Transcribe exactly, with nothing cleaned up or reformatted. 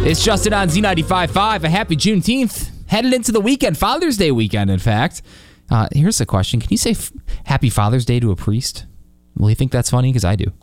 It's Justin on Z ninety-five point five. A happy Juneteenth. Headed into the weekend, Father's Day weekend, in fact. Uh, here's a question. Can you say f- Happy Father's Day to a priest? Will you think that's funny? Because I do.